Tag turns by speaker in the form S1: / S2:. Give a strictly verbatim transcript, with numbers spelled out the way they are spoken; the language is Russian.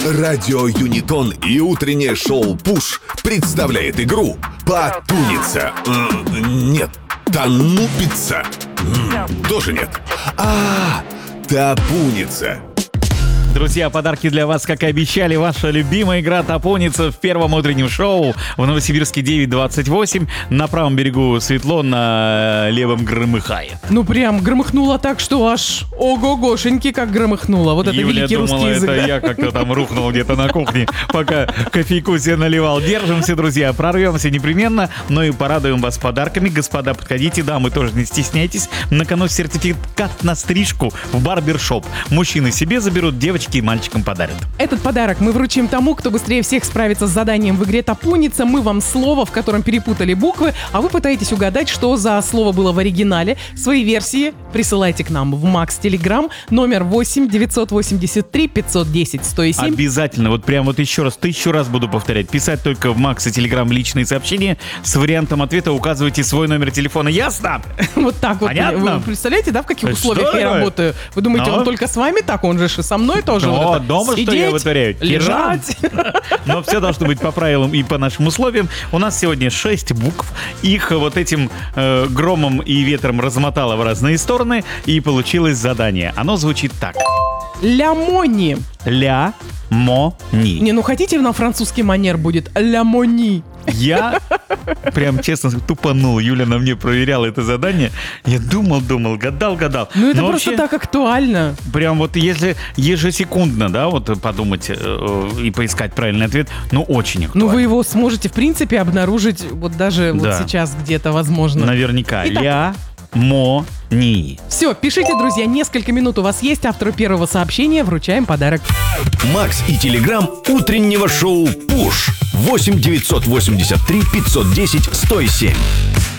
S1: Радио Юнитон и утреннее шоу «Пуш» представляет игру «Потуниться». Нет, «Тонупиться». Тоже нет. А, «Топуниться».
S2: Друзья, подарки для вас, как и обещали. Ваша любимая игра «Топоница» в первом утреннем шоу в Новосибирске девять двадцать восемь. На правом берегу светло, на левом громыхает.
S3: Ну прям громыхнуло так, что аж ого-гошеньки как громыхнуло. Вот это
S2: Юля
S3: великий
S2: думала,
S3: русский язык.
S2: это я как-то там рухнул где-то на кухне, пока кофейку себе наливал. Держимся, друзья, прорвемся непременно, но и порадуем вас подарками. Господа, подходите, дамы, тоже не стесняйтесь. На кону сертификат на стрижку в барбершоп. Мужчины себе заберут, девочки и мальчикам подарят.
S3: Этот подарок мы вручим тому, кто быстрее всех справится с заданием в игре «Топоница». Мы вам слово, в котором перепутали буквы, а вы пытаетесь угадать, что за слово было в оригинале. Свои версии присылайте к нам в Макс Телеграм, номер восемь девятьсот восемьдесят три пятьсот десять сто семь.
S2: Обязательно, вот прям вот еще раз, тысячу раз буду повторять. Писать только в Макс и Телеграм в личные сообщения. С вариантом ответа указывайте свой номер телефона. Ясно?
S3: Вот так вот.
S2: Понятно?
S3: Вы представляете, да, в каких
S2: Что
S3: условиях я
S2: это?
S3: работаю? Вы думаете,
S2: Ну?
S3: он только с вами так? Он же и со мной тоже.
S2: О,
S3: Вот это
S2: дома что я
S3: сидеть,
S2: вытворяю?
S3: лежать.
S2: Но все должно быть по правилам и по нашим условиям. У нас сегодня шесть букв. Их вот этим э, громом и ветром размотало в разные стороны, и получилось задание. Оно звучит так.
S3: Лямони.
S2: Ля, мо, ни.
S3: Не, ну хотите, на французский манер будет лямони.
S2: Я прям честно тупанул. Юля на мне проверяла это задание. Я думал, думал, гадал, гадал.
S3: Ну это
S2: Но
S3: просто
S2: вообще,
S3: так актуально.
S2: прям вот если ежесекундно, да, вот подумать э, и поискать правильный ответ, ну очень актуально.
S3: Ну вы его сможете, в принципе, обнаружить вот даже
S2: Да.
S3: вот сейчас где-то, возможно.
S2: Наверняка.
S3: Итак.
S2: Ля, мо, ни.
S3: Все, пишите, друзья, несколько минут у вас есть. Автору первого сообщения вручаем подарок.
S1: Макс и Телеграм утреннего шоу «Пуш». восемь девятьсот восемьдесят три пятьсот десять сто семь.